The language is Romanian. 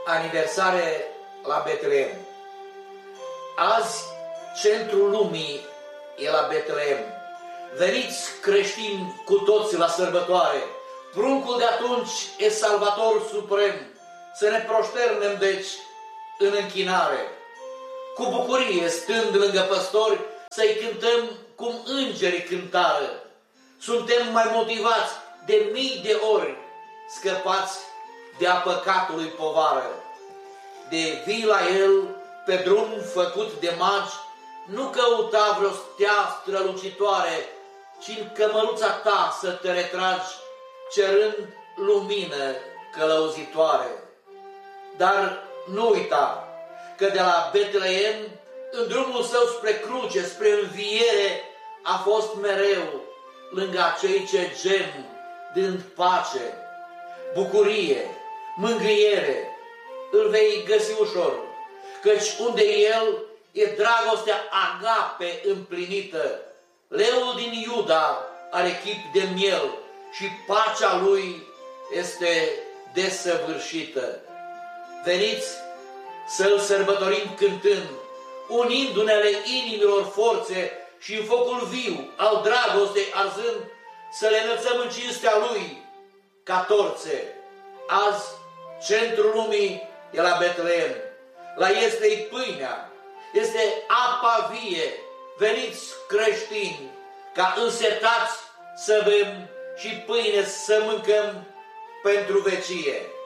aniversare la Betleem. Azi, centrul lumii e la Betleem. Veniți creștini cu toți la sărbătoare. Pruncul de atunci e Salvator suprem. Să ne proșternem, deci, în închinare. Cu bucurie, stând lângă păstori, să-i cântăm cum îngerii cântară. Suntem mai motivați de mii de ori, scăpați de-a păcatului povară. De vii la El, pe drum făcut de magi, nu căuta vreo stea strălucitoare, ci în cămăruța ta să te retragi, cerând lumină călăuzitoare. Dar nu uita că de la Betleem, în drumul său spre cruce, spre înviere, a fost mereu lângă acei ce gem, dând pace, bucurie, mângâiere. Îl vei găsi ușor, căci unde El e dragostea agape împlinită. Leul din Iuda are chip de miel și pacea Lui este desăvârșită. Veniți să-L sărbătorim cântând, unindu-ne inimilor forțe și în focul viu al dragostei arzând, să le înălțăm în cinstea Lui ca torțe. Azi, centrul lumii e la Betleem. La este-i pâinea, este apa vie. Veniți creștini, ca însetați să bem și pâine să mâncăm pentru vecie.